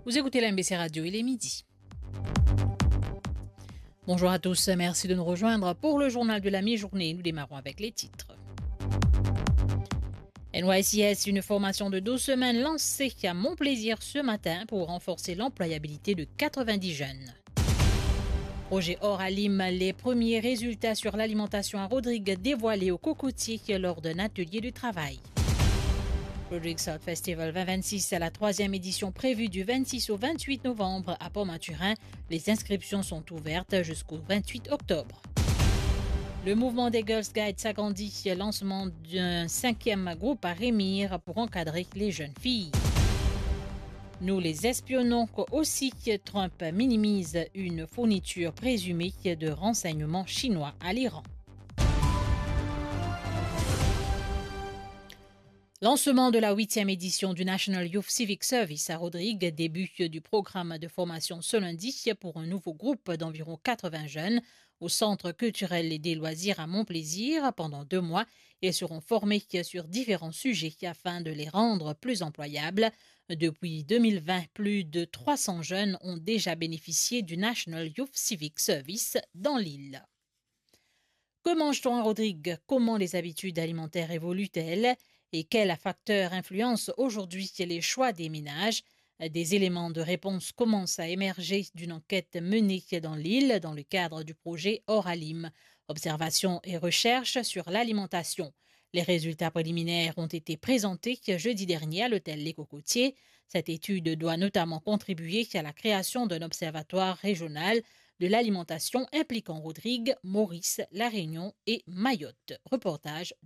Vous écoutez la MBC Radio, il est midi. Bonjour à tous, merci de nous rejoindre pour le journal de la mi-journée. Nous démarrons avec les titres. NYCS, une formation de 12 semaines lancée à Montplaisir ce matin pour renforcer l'employabilité de 90 jeunes. Projet Oralim, les premiers résultats sur l'alimentation à Rodrigue dévoilés au Cocotier lors d'un atelier de travail. Rodrigue South Festival 2026 à la 3e édition prévue du 26 au 28 novembre à Port-Maturin. Les inscriptions sont ouvertes jusqu'au 28 octobre. Le mouvement des Girls Guides s'agrandit, lancement d'un 5e groupe à Rémire pour encadrer les jeunes filles. Nous les espionnons aussi. Trump minimise une fourniture présumée de renseignements chinois à l'Iran. Lancement de la 8e édition du National Youth Civic Service à Rodrigue, début du programme de formation ce lundi pour un nouveau groupe d'environ 80 jeunes au Centre culturel et des loisirs à Montplaisir pendant 2 mois. Ils seront formés sur différents sujets afin de les rendre plus employables. Depuis 2020, plus de 300 jeunes ont déjà bénéficié du National Youth Civic Service dans l'île. Que mange-t-on à Rodrigue? Comment les habitudes alimentaires évoluent-elles? Et quels facteurs influencent aujourd'hui les choix des ménages? Des éléments de réponse commencent à émerger d'une enquête menée dans l'île dans le cadre du projet Oralim. Observations et recherches sur l'alimentation. Les résultats préliminaires ont été présentés jeudi dernier à l'hôtel Les Cocotiers. Cette étude doit notamment contribuer à la création d'un observatoire régional de l'alimentation impliquant Rodrigue, Maurice, La Réunion et Mayotte. Reportage